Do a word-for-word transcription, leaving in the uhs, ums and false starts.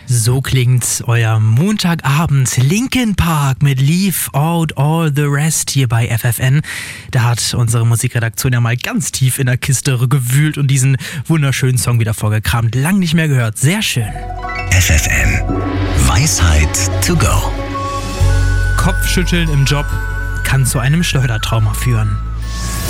So klingt euer Montagabend. Linkin Park mit Leave Out All the Rest hier bei F F N. Da hat unsere Musikredaktion ja mal ganz tief in der Kiste gewühlt und diesen wunderschönen Song wieder vorgekramt. Lang nicht mehr gehört. Sehr schön. F F N. Weisheit to go. Kopfschütteln im Job kann zu einem Schleudertrauma führen.